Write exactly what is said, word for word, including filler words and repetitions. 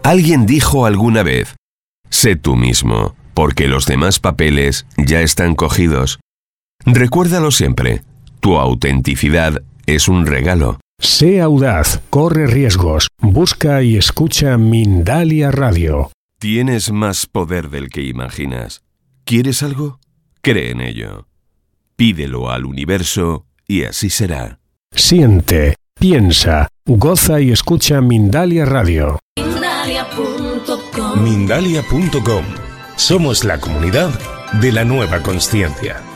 Alguien dijo alguna vez: sé tú mismo, porque los demás papeles ya están cogidos. Recuérdalo siempre, tu autenticidad es un regalo. Sé audaz, corre riesgos, busca y escucha Mindalia Radio. Tienes más poder del que imaginas. ¿Quieres algo? Cree en ello. Pídelo al universo y así será. Siente, piensa, goza y escucha Mindalia Radio. Mindalia punto com. Mindalia punto com. Somos la comunidad de la nueva consciencia.